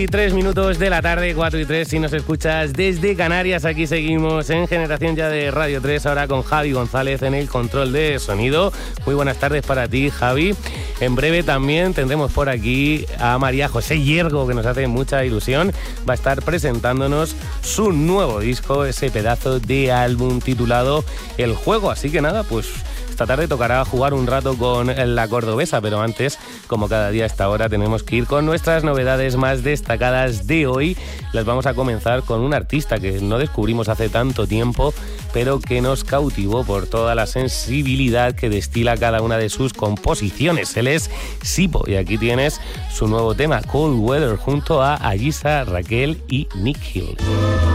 Y 3 minutos de la tarde, 4 y 3, si nos escuchas desde Canarias. Aquí seguimos en Generación Ya de Radio 3, ahora con Javi González en el control de sonido. Muy buenas tardes para ti, Javi. En breve también tendremos por aquí a María José Yergo, que nos hace mucha ilusión. Va a estar presentándonos su nuevo disco, ese pedazo de álbum titulado El Juego. Así que nada, pues esta tarde tocará jugar un rato con la cordobesa, pero antes, como cada día a esta hora, tenemos que ir con nuestras novedades más destacadas de hoy. Las vamos a comenzar con un artista que no descubrimos hace tanto tiempo, pero que nos cautivó por toda la sensibilidad que destila cada una de sus composiciones. Él es Sipo y aquí tienes su nuevo tema, Cold Weather, junto a Ayisa, Raquel y Nick Hill.